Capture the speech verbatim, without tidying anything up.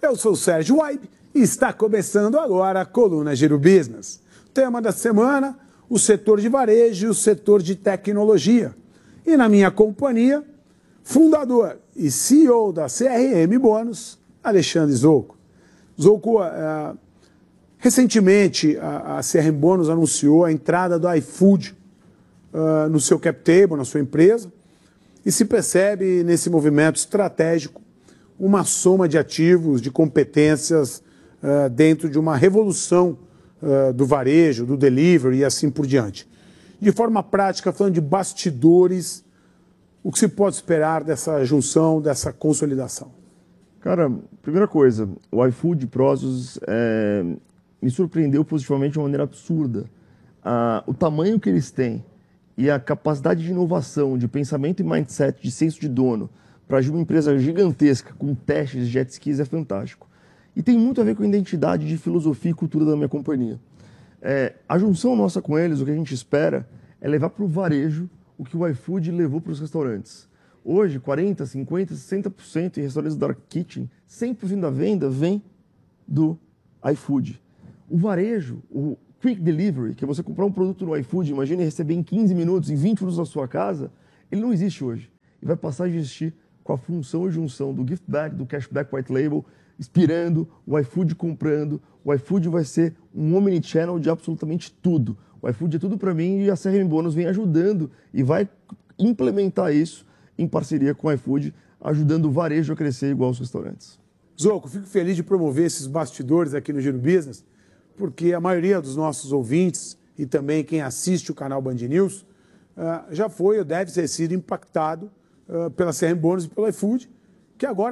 Eu sou o Sérgio Waib e está começando agora a coluna Giro Business. Tema da semana, o setor de varejo e o setor de tecnologia. E na minha companhia, fundador e C E O da C R M Bônus, Alexandre Zolco. Zolco, uh, recentemente a, a C R M Bônus anunciou a entrada do iFood uh, no seu cap table, na sua empresa, e se percebe nesse movimento estratégico uma soma de ativos, de competências uh, dentro de uma revolução uh, do varejo, do delivery e assim por diante. De forma prática, falando de bastidores, o que se pode esperar dessa junção, dessa consolidação? Cara, primeira coisa, o iFood Prosus é, me surpreendeu positivamente de uma maneira absurda. Ah, o tamanho que eles têm e a capacidade de inovação, de pensamento e mindset, de senso de dono, para agir uma empresa gigantesca com testes de jet skis é fantástico. E tem muito a ver com a identidade de filosofia e cultura da minha companhia. É, a junção nossa com eles, o que a gente espera, é levar para o varejo o que o iFood levou para os restaurantes. Hoje, quarenta, cinquenta, sessenta por cento em restaurantes Dark Kitchen, cem por cento da venda vem do iFood. O varejo, o Quick Delivery, que é você comprar um produto no iFood, imagine receber em quinze minutos, em vinte minutos na sua casa, ele não existe hoje. E vai passar a existir com a função e junção do gift bag, do cashback white label, inspirando, o iFood comprando. O iFood vai ser um omnichannel de absolutamente tudo. O iFood é tudo para mim e a C R M Bônus vem ajudando e vai implementar isso em parceria com o iFood, ajudando o varejo a crescer igual os restaurantes. Zolco, fico feliz de promover esses bastidores aqui no Giro Business, porque a maioria dos nossos ouvintes e também quem assiste o canal Band News uh, já foi ou deve ter sido impactado uh, pela C R M Bônus e pelo iFood, que agora